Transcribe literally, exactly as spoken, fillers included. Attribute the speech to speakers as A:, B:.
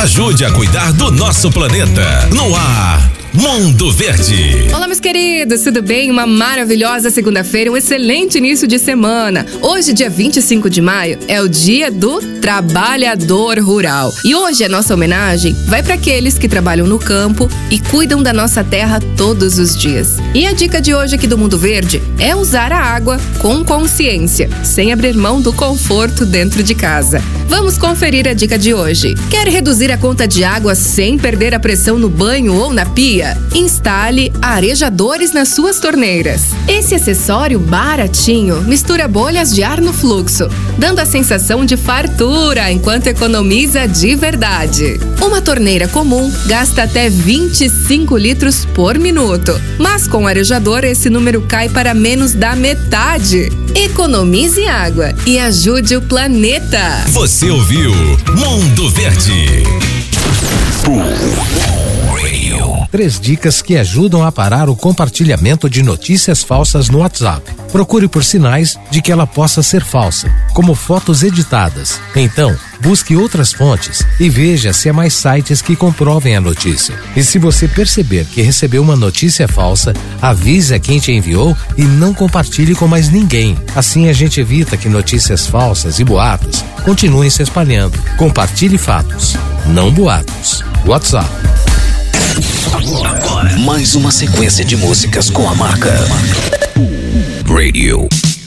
A: Ajude a cuidar do nosso planeta. No ar, Mundo Verde.
B: Olá, meus queridos, tudo bem? Uma maravilhosa segunda-feira, um excelente início de semana. Hoje, dia vinte e cinco de maio, é o dia do trabalhador rural. E hoje a nossa homenagem vai para aqueles que trabalham no campo e cuidam da nossa terra todos os dias. E a dica de hoje aqui do Mundo Verde é usar a água com consciência, sem abrir mão do conforto dentro de casa. Vamos conferir a dica de hoje. Quer reduzir a conta de água sem perder a pressão no banho ou na pia? Instale arejadores nas suas torneiras. Esse acessório baratinho mistura bolhas de ar no fluxo, dando a sensação de fartura enquanto economiza de verdade. Uma torneira comum gasta até vinte e cinco litros por minuto, mas com o arejador esse número cai para menos da metade. Economize água e ajude o planeta.
A: Você ouviu Mundo Verde.
C: Três dicas que ajudam a parar o compartilhamento de notícias falsas no WhatsApp. Procure por sinais de que ela possa ser falsa, como fotos editadas. Então, busque outras fontes e veja se há mais sites que comprovem a notícia. E se você perceber que recebeu uma notícia falsa, avise a quem te enviou e não compartilhe com mais ninguém. Assim a gente evita que notícias falsas e boatos continuem se espalhando. Compartilhe fatos, não boatos. WhatsApp.
D: Agora, mais uma sequência de músicas com a marca Radio.